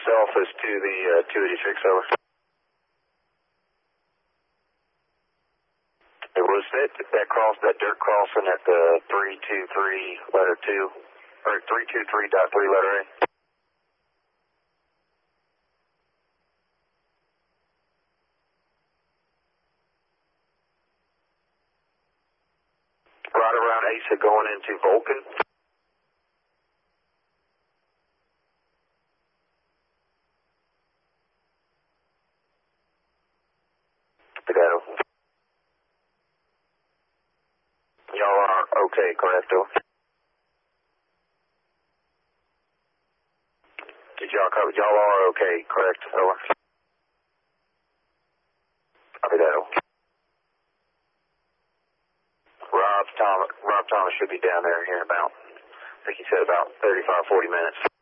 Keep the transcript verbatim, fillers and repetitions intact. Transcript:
yourself is to the uh, two eighty-six, over. It was that, that cross, that dirt crossing at the three two three letter two, or three two three dot three letter A. Right around Asa going into Vulcan. Potato. Y'all are okay, correct, though? Did y'all cover? Y'all are okay, correct, over? Potato. Rob Thomas, Rob Thomas should be down there here in about, I think he said about thirty-five, forty minutes.